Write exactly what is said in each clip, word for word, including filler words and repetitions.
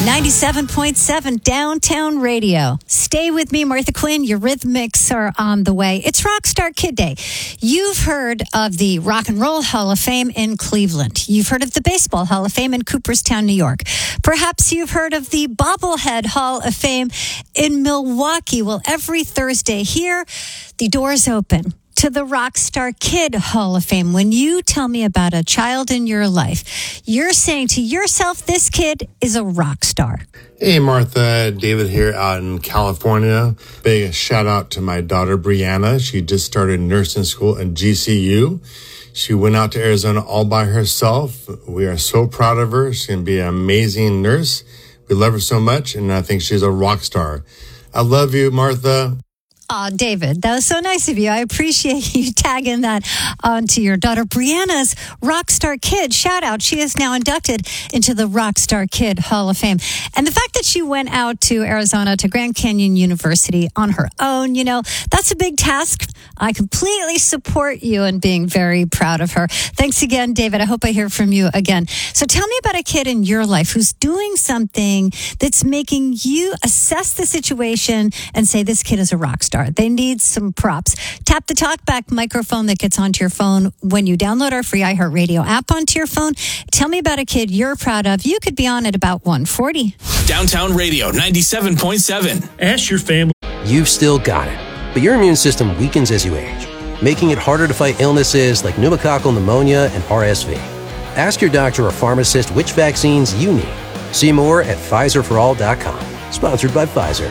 ninety-seven point seven Downtown Radio. Stay with me, Martha Quinn. Eurythmics are on the way. It's Rockstar Kid Day. You've heard of the Rock and Roll Hall of Fame in Cleveland. You've heard of the Baseball Hall of Fame in Cooperstown, New York. Perhaps you've heard of the Bobblehead Hall of Fame in Milwaukee. Well, every Thursday here, the doors open to the Rockstar Kid Hall of Fame. When you tell me about a child in your life, you're saying to yourself, this kid is a rock star. Hey, Martha, David here out in California. Big shout out to my daughter, Brianna. She just started nursing school in G C U. She went out to Arizona all by herself. We are so proud of her. She's going to be an amazing nurse. We love her so much, and I think she's a rock star. I love you, Martha. Oh, David, that was so nice of you. I appreciate you tagging that onto your daughter Brianna's Rockstar Kid. Shout out. She is now inducted into the Rockstar Kid Hall of Fame. And the fact that she went out to Arizona to Grand Canyon University on her own, you know, that's a big task. I completely support you in being very proud of her. Thanks again, David. I hope I hear from you again. So tell me about a kid in your life who's doing something that's making you assess the situation and say, this kid is a rock star. They need some props. Tap the TalkBack microphone that gets onto your phone when you download our free iHeartRadio app onto your phone. Tell me about a kid you're proud of. You could be on at about one forty. Downtown Radio ninety-seven point seven. Ask your family. You've still got it, but your immune system weakens as you age, making it harder to fight illnesses like pneumococcal pneumonia and R S V. Ask your doctor or pharmacist which vaccines you need. See more at Pfizer for all dot com. Sponsored by Pfizer.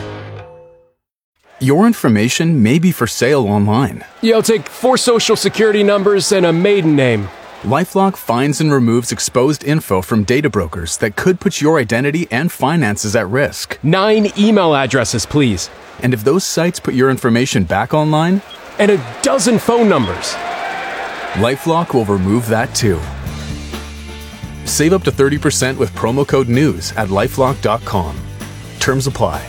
Your information may be for sale online. You'll take four social security numbers and a maiden name. LifeLock finds and removes exposed info from data brokers that could put your identity and finances at risk. Nine email addresses, please. And if those sites put your information back online? And a dozen phone numbers. LifeLock will remove that too. Save up to thirty percent with promo code NEWS at lifelock dot com. Terms apply.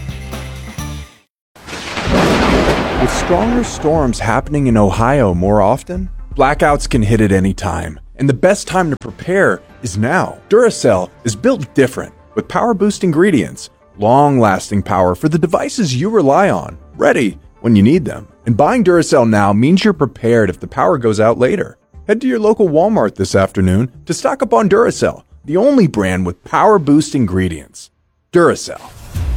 With stronger storms happening in Ohio more often, blackouts can hit at any time. And the best time to prepare is now. Duracell is built different, with power-boost ingredients, long-lasting power for the devices you rely on, ready when you need them. And buying Duracell now means you're prepared if the power goes out later. Head to your local Walmart this afternoon to stock up on Duracell, the only brand with power-boost ingredients. Duracell.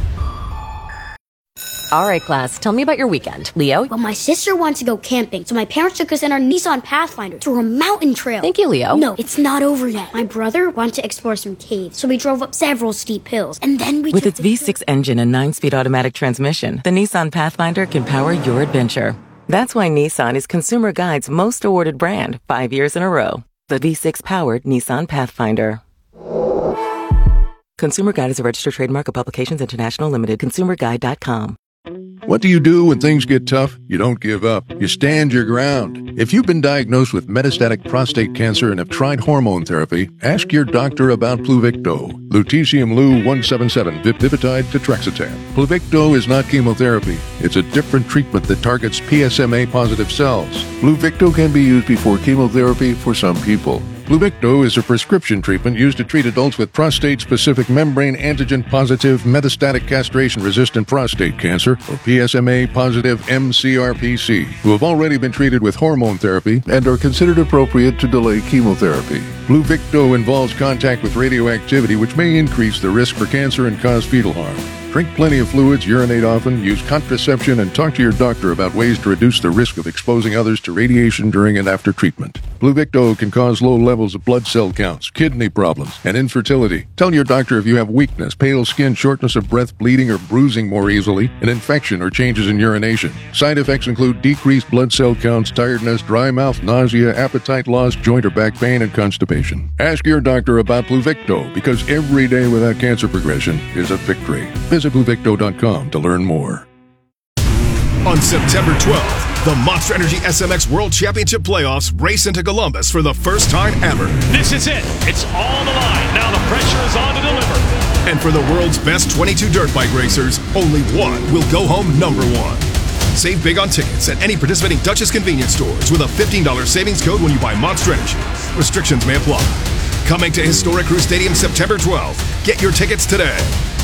All right, class, tell me about your weekend. Leo? Well, my sister wants to go camping, so my parents took us in our Nissan Pathfinder to a mountain trail. Thank you, Leo. No, it's not over yet. My brother wanted to explore some caves, so we drove up several steep hills, and then we With its V six engine and nine-speed automatic transmission, the Nissan Pathfinder can power your adventure. That's why Nissan is Consumer Guide's most awarded brand, five years in a row. The V six-powered Nissan Pathfinder. Consumer Guide is a registered trademark of Publications International Limited. consumer guide dot com. What do you do when things get tough? You don't give up. You stand your ground. If you've been diagnosed with metastatic prostate cancer and have tried hormone therapy, ask your doctor about Pluvicto. Lutetium Lu one seventy-seven, Vipitide Tetrexatan. Pluvicto is not chemotherapy. It's a different treatment that targets P S M A-positive cells. Pluvicto can be used before chemotherapy for some people. Pluvicto is a prescription treatment used to treat adults with prostate-specific membrane antigen-positive metastatic castration-resistant prostate cancer, or P S M A-positive M C R P C, who have already been treated with hormone therapy and are considered appropriate to delay chemotherapy. Pluvicto involves contact with radioactivity, which may increase the risk for cancer and cause fetal harm. Drink plenty of fluids, urinate often, use contraception, and talk to your doctor about ways to reduce the risk of exposing others to radiation during and after treatment. Pluvicto can cause low levels of blood cell counts, kidney problems, and infertility. Tell your doctor if you have weakness, pale skin, shortness of breath, bleeding or bruising more easily, an infection or changes in urination. Side effects include decreased blood cell counts, tiredness, dry mouth, nausea, appetite loss, joint or back pain, and constipation. Ask your doctor about Pluvicto, because every day without cancer progression is a victory. Visit Pluvicto dot com to learn more. On September twelfth, the Monster Energy S M X World Championship Playoffs race into Columbus for the first time ever. This is it. It's on the line. Now the pressure is on to deliver. And for the world's best twenty-two dirt bike racers, only one will go home number one. Save big on tickets at any participating Dutchess convenience stores with a fifteen dollars savings code when you buy Monster Energy. Restrictions may apply. Coming to Historic Crew Stadium September twelfth, Get your tickets today.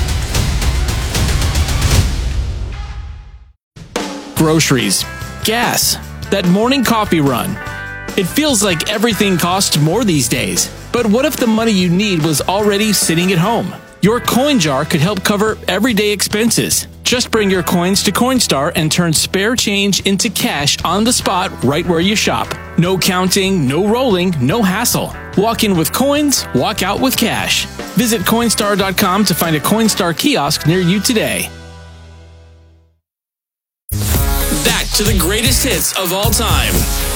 Groceries, gas, that morning coffee run. It feels like everything costs more these days. But what if the money you need was already sitting at home? Your coin jar could help cover everyday expenses. Just bring your coins to Coinstar and turn spare change into cash on the spot right where you shop. No counting, no rolling, no hassle. Walk in with coins, walk out with cash. Visit Coinstar dot com to find a Coinstar kiosk near you today. Back to the greatest hits of all time.